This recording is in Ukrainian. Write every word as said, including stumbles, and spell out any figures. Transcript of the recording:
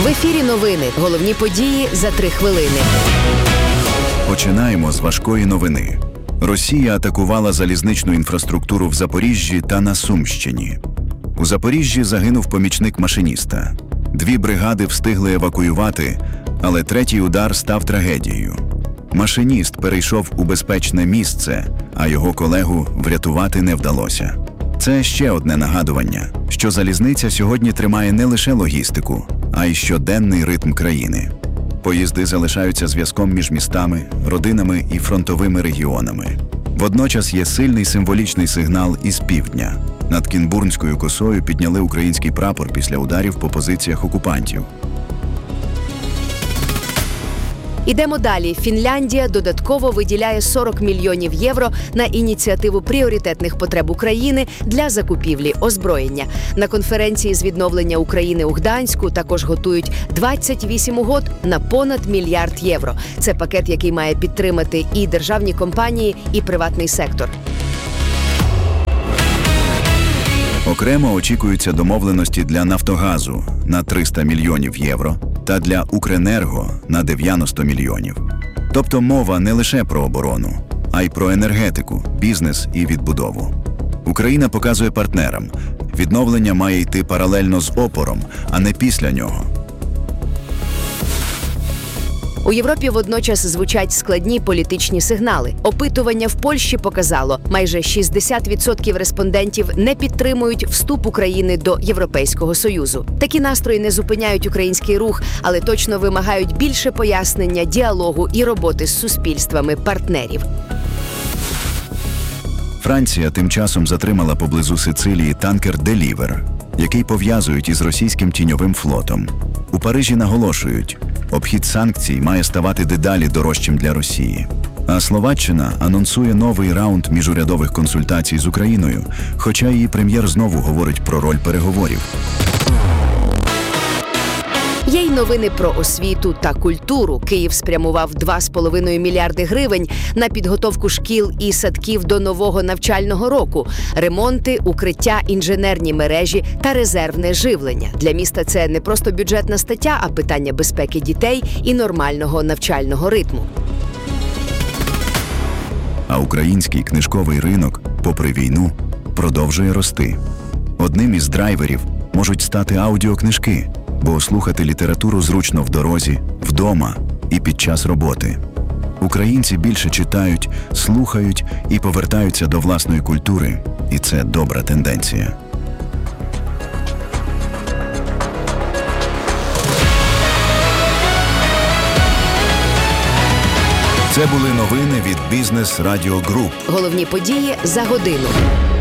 В ефірі новини. Головні події за три хвилини. Починаємо з важкої новини. Росія атакувала залізничну інфраструктуру в Запоріжжі та на Сумщині. У Запоріжжі загинув помічник машиніста. Дві бригади встигли евакуювати, але третій удар став трагедією. Машиніст перейшов у безпечне місце, а його колегу врятувати не вдалося. Це ще одне нагадування, що залізниця сьогодні тримає не лише логістику, а й щоденний ритм країни. Поїзди залишаються зв'язком між містами, родинами і фронтовими регіонами. Водночас є сильний символічний сигнал із півдня. Над Кінбурнською косою підняли український прапор після ударів по позиціях окупантів. Ідемо далі. Фінляндія додатково виділяє сорок мільйонів євро на ініціативу пріоритетних потреб України для закупівлі озброєння. На конференції з відновлення України у Гданську також готують двадцять вісім угод на понад мільярд євро. Це пакет, який має підтримати і державні компанії, і приватний сектор. Окремо очікуються домовленості для «Нафтогазу» на триста мільйонів євро та для «Укренерго» на дев'яносто мільйонів. Тобто мова не лише про оборону, а й про енергетику, бізнес і відбудову. Україна показує партнерам – відновлення має йти паралельно з опором, а не після нього. У Європі водночас звучать складні політичні сигнали. Опитування в Польщі показало, майже шістдесят відсотків респондентів не підтримують вступ України до Європейського Союзу. Такі настрої не зупиняють український рух, але точно вимагають більше пояснення, діалогу і роботи з суспільствами партнерів. Франція тим часом затримала поблизу Сицилії танкер «Делівер», який пов'язують із російським тіньовим флотом. У Парижі наголошують, обхід санкцій має ставати дедалі дорожчим для Росії. А Словаччина анонсує новий раунд міжурядових консультацій з Україною, хоча її прем'єр знову говорить про роль переговорів. Є й новини про освіту та культуру. Київ спрямував два з половиною мільярди гривень на підготовку шкіл і садків до нового навчального року, ремонти, укриття, інженерні мережі та резервне живлення. Для міста це не просто бюджетна стаття, а питання безпеки дітей і нормального навчального ритму. А український книжковий ринок, попри війну, продовжує рости. Одним із драйверів можуть стати аудіокнижки, бо слухати літературу зручно в дорозі, вдома і під час роботи. Українці більше читають, слухають і повертаються до власної культури, і це добра тенденція. Це були новини від Бізнес Радіо Груп. Головні події за годину.